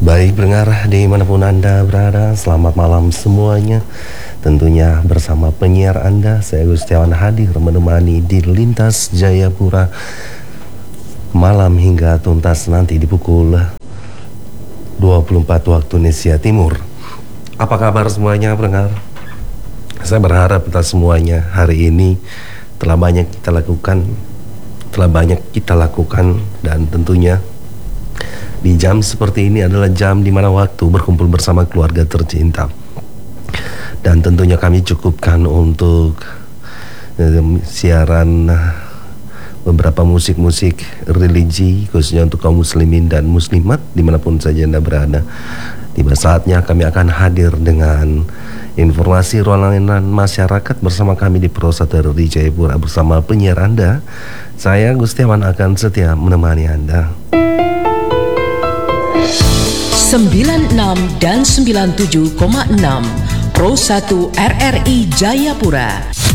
Baik pendengar dimanapun Anda berada, selamat malam semuanya. Tentunya bersama penyiar Anda, saya Gustiawan hadir menemani di Lintas Jayapura malam hingga tuntas nanti di pukul 24 waktu Indonesia Timur. Apa kabar semuanya pendengar? Saya berharap kita semuanya hari ini telah banyak kita lakukan dan tentunya di jam seperti ini adalah jam di mana waktu berkumpul bersama keluarga tercinta. Dan tentunya kami cukupkan untuk siaran beberapa musik-musik religi khususnya untuk kaum muslimin dan muslimat dimanapun saja Anda berada. Tiba saatnya kami akan hadir dengan informasi ruangan masyarakat bersama kami di Pro 1 RRI Jayapura bersama penyiar Anda. Saya Gustiawan akan setia menemani Anda. 96 dan 97,6 Pro 1 RRI Jayapura.